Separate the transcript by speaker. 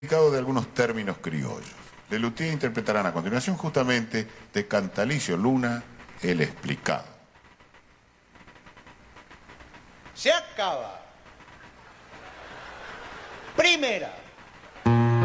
Speaker 1: de algunos términos criollos. Lelutier interpretarán a continuación justamente de Cantalicio Luna, El Explicado.
Speaker 2: Se acaba. Primera.